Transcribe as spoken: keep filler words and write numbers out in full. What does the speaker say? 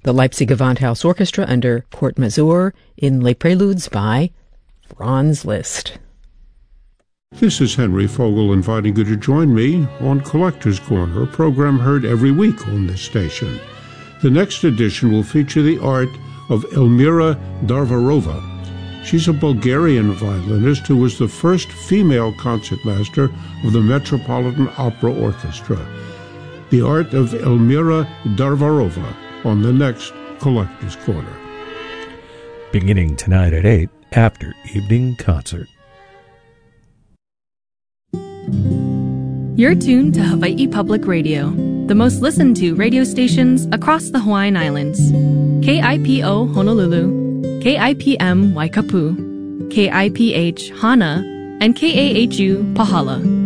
The Leipzig Gewandhaus Orchestra under Court Mazur in Les Préludes by Franz Liszt. This is Henry Fogel inviting you to join me on Collector's Corner, a program heard every week on this station. The next edition will feature the art of Elmira Darvarova. She's a Bulgarian violinist who was the first female concertmaster of the Metropolitan Opera Orchestra. The art of Elmira Darvarova on the next Collector's Corner. Beginning tonight at eight after evening concert. You're tuned to Hawaii Public Radio, the most listened to radio stations across the Hawaiian Islands. K I P O Honolulu, K I P M Waikapu, K I P H Hana, and K A H U Pahala.